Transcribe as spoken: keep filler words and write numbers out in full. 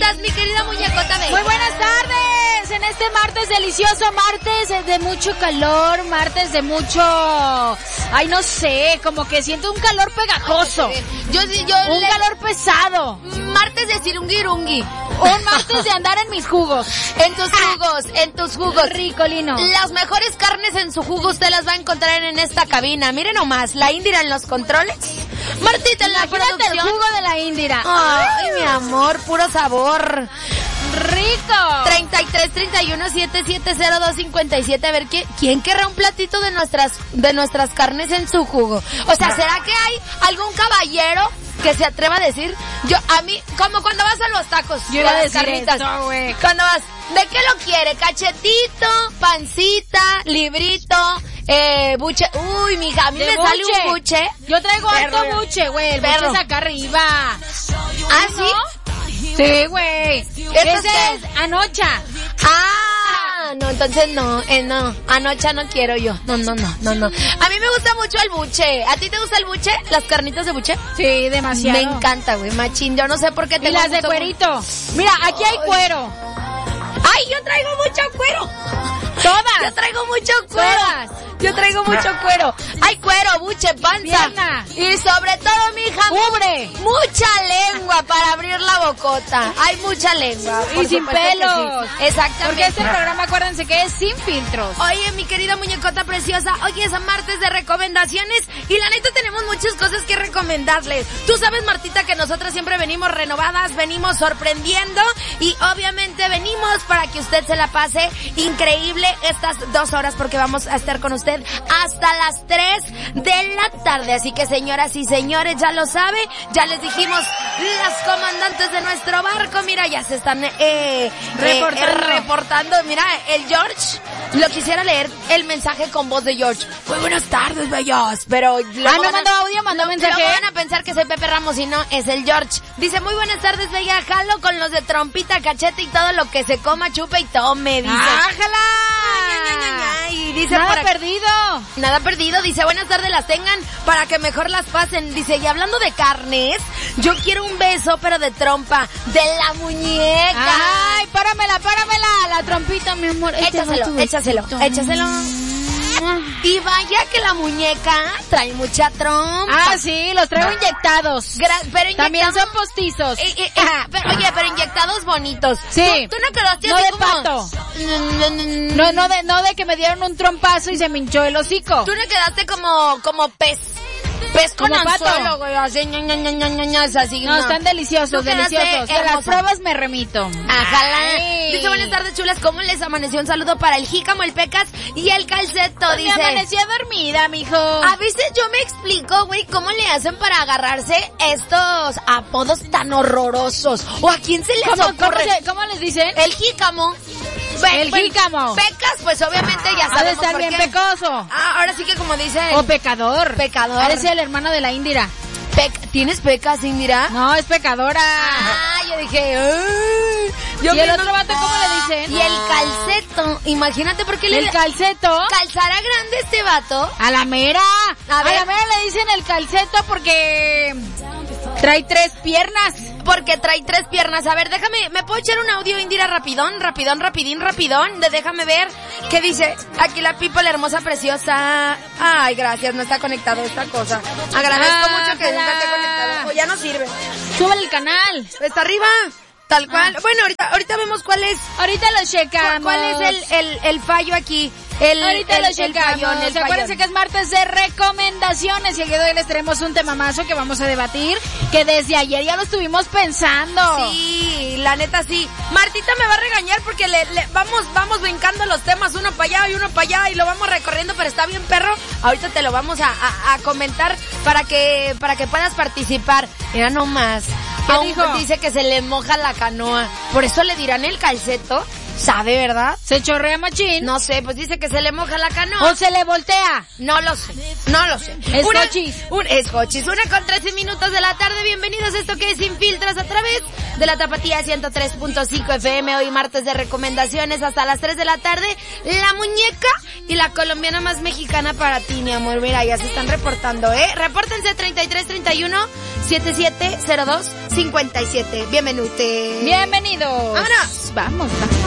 estás, mi querida muñecota bella? Muy buenas tardes, en este martes delicioso, martes de mucho calor, martes de mucho... Ay, no sé, como que siento un calor pegajoso. Yo, yo un le... calor pesado. Martes de cirungirungi. Un martes de andar en mis jugos. En tus jugos, en tus jugos. Rico, Lino. Las mejores carnes en su jugo usted las va a encontrar en esta cabina. Miren nomás, la Indira en los controles. Martita en la Imagínate producción. el jugo de la Indira. Ay, mi amor, puro sabor. Rico. treinta y tres, treinta y uno, setecientos setenta, dos cincuenta y siete. A ver, ¿quién, ¿quién querrá un platito de nuestras, de nuestras carnes en su jugo? O sea, ¿será que hay algún caballero que se atreva a decir? Yo, a mí, como cuando vas a los tacos. Yo iba a las decir carnitas. eso, güey. Cuando vas, ¿de qué lo quiere? Cachetito, pancita, librito, eh, buche. Uy, mija, a mí De me buche. sale un buche. Yo traigo Perro. harto buche, güey. El Perro. buche es acá arriba. ¿Ah, sí? Sí, güey. ¿Esto Ese qué? es anocha. Ah, no, entonces no, eh, no, anoche no quiero yo, no, no, no, no, no. A mí me gusta mucho el buche. ¿A ti te gusta el buche? ¿Las carnitas de buche? Sí, demasiado. Me encanta, güey, machín, yo no sé por qué te Y las de gusta cuerito. Mira, aquí hay cuero. ¡Ay, yo traigo mucho cuero! Todas. Yo traigo mucho cuero. Todas. Yo traigo mucho cuero. Hay cuero, buche, panza. Pierna. Y sobre todo, mija, Cubre. mucha lengua para abrir la bocota. Hay mucha lengua. Y por sin supuesto que pelos. sí. Exactamente. Porque este programa, acuérdense que es sin filtros. Oye, mi querida muñecota preciosa, hoy es martes de recomendaciones y la neta tenemos muchas cosas que recomendarles. Tú sabes, Martita, que nosotras siempre venimos renovadas, venimos sorprendiendo y obviamente venimos para que usted se la pase increíble estas dos horas porque vamos a estar con usted hasta las tres de la tarde. Así que, señoras y señores, ya lo sabe, ya les dijimos las comandantes de nuestro barco, mira, ya se están eh, Reportando. eh, reportando. Mira, el George, lo quisiera leer el mensaje con voz de George. Muy buenas tardes, bellos. Pero luego Ah, ¿no van a- mandó audio? ¿Mandó no, mensaje? luego van a pensar que soy Pepe Ramos y no, es el George. Dice, muy buenas tardes, bella, jalo con los de trompita, cachete y todo lo que se coma, chupe y tome, dice. ¡Ájala! Ay, ay, ay, ay, y dice Nada por aquí- perdido. Nada perdido, dice, buenas tardes, las tengan para que mejor las pasen. Dice, y hablando de carnes, yo quiero un beso, pero de trompa, de la muñeca. Ay, páramela, páramela, la trompita, mi amor. Ahí te va échaselo, tu échaselo, besito. échaselo. Y vaya que la muñeca trae mucha trompa. Ah, sí, los traigo inyectados. Gra- pero También inyectados- son postizos. Eh, eh, eh, pero, oye, pero inyectados bonitos. Sí. ¿Tú, tú no quedaste No así de como... pato. No, no de, no de que me dieron un trompazo y se me hinchó el hocico. Tú no quedaste como, como pez. Pez con Como pato. anzuelo, güey, así, ña, ña, ña, ña, ña, ña, es así. No, están deliciosos, Tú quedaste deliciosos. De las hermosa. pruebas me remito. Ajala. Ay. Dice, buenas tardes, chulas, ¿cómo les amaneció? Un saludo para el jícamo, el pecas y el calceto, Pues me dice. amaneció dormida, mijo. A veces yo me explico, güey, cómo le hacen para agarrarse estos apodos tan horrorosos. ¿O a quién se les ¿Cómo, cómo, ocurre? se- cómo les dicen? El jícamo. Pe- El pues, jícamo. Pecas, pues obviamente ya Ha de sabemos estar por bien qué. pecoso. Ah, ahora sí que como dice... O pecador. Pecador. Ha de ser el hermano de la Indira. Pec- ¿Tienes pecas, Indira? No, es pecadora. Ah, yo dije... "Ay". Yo ¿Y el me otro no- vato cómo le dicen? Y el calceto. Imagínate por qué le... El calceto. ¿Calzará grande este vato? A la mera. A A, ver. la mera le dicen el calceto porque trae tres piernas. Porque trae tres piernas. A ver, déjame, ¿me puedo echar un audio, Indira, rapidón, rapidón, rapidín, rapidón? De, déjame ver. ¿Qué dice? Aquí la people hermosa, preciosa. Ay, gracias, no está conectado esta cosa. Agradezco Ah, mucho que nunca esté ojalá. conectado. O ya no sirve. Súbele el canal. Está arriba. Tal cual. Ah. Bueno, ahorita, ahorita vemos cuál es, Ahorita lo checamos. cuál es el, el, el fallo aquí. El, Ahorita el, lo el checamos. fallón, el Acuérdense fallón. que es martes de recomendaciones y el día de hoy les tenemos un temamazo que vamos a debatir, que desde ayer ya lo estuvimos pensando. Sí, la neta sí. Martita me va a regañar porque le, le- vamos vamos brincando los temas uno para allá y uno para allá y lo vamos recorriendo, pero está bien perro. Ahorita te lo vamos a, a, a comentar para que para que puedas participar. Mira nomás. ¿Qué Aún dijo? dice que se le moja la canoa. Por eso le dirán el calceto. Sabe, ¿verdad? ¿Se chorrea machín? No sé, pues dice que se le moja la canoa. ¿O se le voltea? No lo sé, no lo sé. Es una, cochis. Un, es cochis. Una con trece minutos de la tarde. Bienvenidos a esto que es Sin Filtros a través de la Tapatía ciento tres punto cinco F M. Hoy martes de recomendaciones hasta las tres de la tarde. La muñeca y la colombiana más mexicana para ti, mi amor. Mira, ya se están reportando, ¿eh? Repórtense treinta y tres treinta y uno setenta y siete cero dos cincuenta y siete. Bienvenidos. Bienvenidos. Vámonos. Vamos, vamos.